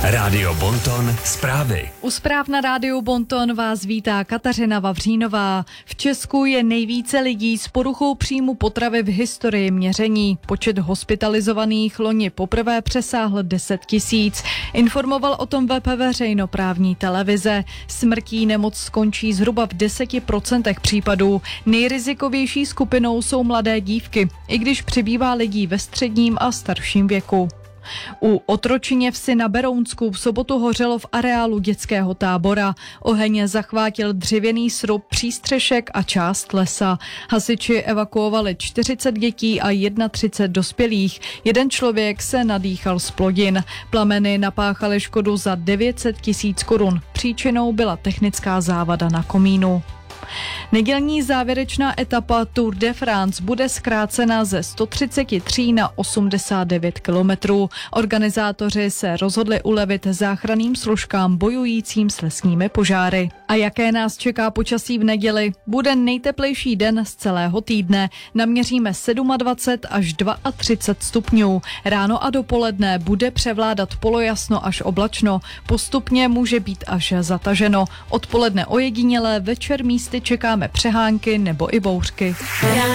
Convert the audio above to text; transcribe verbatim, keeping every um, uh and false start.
Rádio Bonton zprávy. U zpráv na Rádiu Bonton vás vítá Kateřina Vavřínová. V Česku je nejvíce lidí s poruchou příjmu potravy v historii měření. Počet hospitalizovaných loni poprvé přesáhl deset tisíc. Informoval o tom web veřejnoprávní televize. Smrtí nemoc skončí zhruba v deseti procentech případů. Nejrizikovější skupinou jsou mladé dívky, i když přibývá lidí ve středním a starším věku. U Otročiněvsi na Berounsku v sobotu hořelo v areálu dětského tábora. Oheň zachvátil dřevěný srub, přístřešek a část lesa. Hasiči evakuovali čtyřicet dětí a třicet jedna dospělých. Jeden člověk se nadýchal z plodin. Plameny napáchaly škodu za devět set tisíc korun. Příčinou byla technická závada na komínu. Nedělní závěrečná etapa Tour de France bude zkrácena ze sto třicet tři na osmdesát devět kilometrů. Organizátoři se rozhodli ulevit záchranným složkám bojujícím s lesními požáry. A jaké nás čeká počasí v neděli? Bude nejteplejší den z celého týdne. Naměříme dvacet sedm až třicet dva stupňů. Ráno a dopoledne bude převládat polojasno až oblačno. Postupně může být až zataženo. Odpoledne ojedinělé, večer místy čekáme přehánky nebo i bouřky.